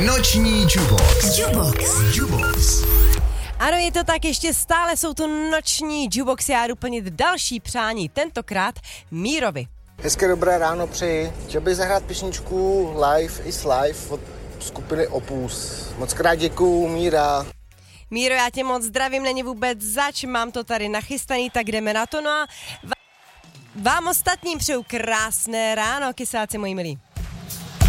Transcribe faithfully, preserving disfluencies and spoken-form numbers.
Noční Jubox. Jubox. Jubox. Ano, je to tak, ještě stále jsou to noční Juboxy a doplnit další přání, tentokrát Mírovi. Hezké dobré ráno přeji. Chtěl bych zahrát písničku Life is Life od skupiny Opus. Moc krát děkuju, Míra. Míro, já tě moc zdravím, není vůbec zač, mám to tady nachystaný, tak jdeme na to. No a vám ostatním přeju krásné ráno, kysáci moji milí.